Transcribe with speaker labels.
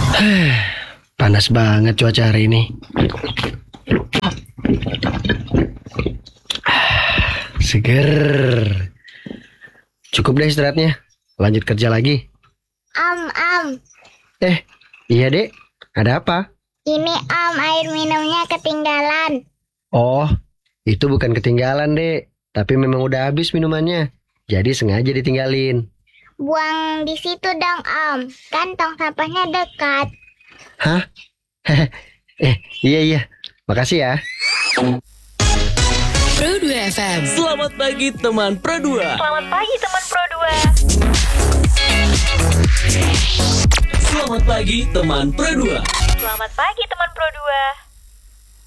Speaker 1: Panas banget cuaca hari ini. Seger. Cukup deh istirahatnya. Lanjut kerja lagi. Iya dek. Ada apa?
Speaker 2: Ini air minumnya ketinggalan.
Speaker 1: Oh, itu bukan ketinggalan dek. Tapi memang udah habis minumannya. Jadi sengaja ditinggalin.
Speaker 2: Buang di situ dong kan tong sampahnya dekat.
Speaker 1: Hah? Iya. Makasih ya.
Speaker 3: Pro 2 FM.
Speaker 4: Selamat pagi teman Pro 2.
Speaker 5: Selamat pagi teman Pro 2.
Speaker 4: Selamat pagi teman Pro 2.
Speaker 5: Selamat pagi teman Pro 2.